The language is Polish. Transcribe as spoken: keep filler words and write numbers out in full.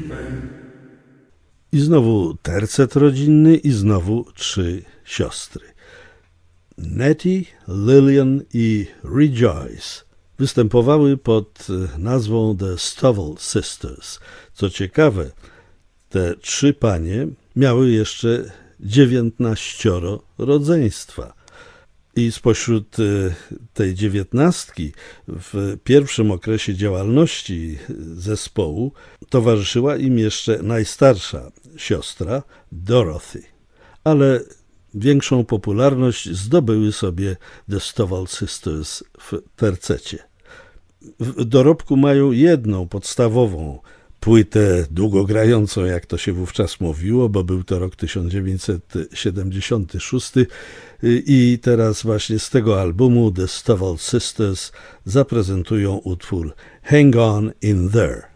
I znowu tercet rodzinny i znowu trzy siostry. Nettie, Lillian i Rejoice występowały pod nazwą The Stovall Sisters. Co ciekawe, te trzy panie miały jeszcze dziewiętnaścioro rodzeństwa. I spośród tej dziewiętnastki w pierwszym okresie działalności zespołu towarzyszyła im jeszcze najstarsza siostra Dorothy. Ale większą popularność zdobyły sobie The Stovall Sisters w tercecie. W dorobku mają jedną podstawową płytę długogrającą, jak to się wówczas mówiło, bo był to rok tysiąc dziewięćset siedemdziesiąty szósty i teraz właśnie z tego albumu The Stovall Sisters zaprezentują utwór Hang On In There.